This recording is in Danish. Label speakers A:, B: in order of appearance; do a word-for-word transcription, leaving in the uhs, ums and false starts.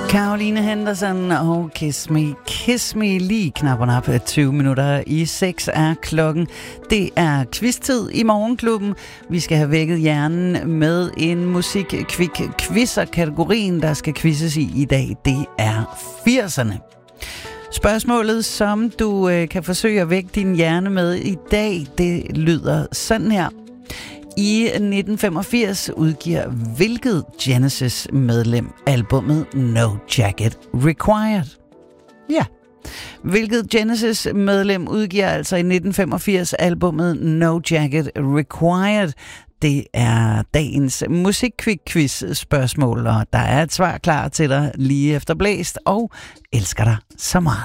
A: Caroline Henderson og Kiss Me, Kiss Me lige knapperne op. tyve minutter i seks er klokken. Det er quiz-tid i Morgenklubben. Vi skal have vækket hjernen med en musik-kvik-quiz, og kategorien, der skal quizzes i i dag, det er firserne. Spørgsmålet, som du øh, kan forsøge at vække din hjerne med i dag, det lyder sådan her. I nitten femogfirs udgiver hvilket Genesis-medlem albummet No Jacket Required? Ja. Hvilket Genesis-medlem udgiver altså i nitten femogfirs albummet No Jacket Required? Det er dagens musik-quiz-spørgsmål, og der er et svar klar til dig lige efter blæst, og elsker dig så meget.